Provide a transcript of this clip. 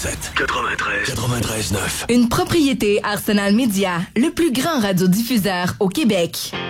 93 9. Une propriété Arsenal Média, le plus grand radiodiffuseur au Québec.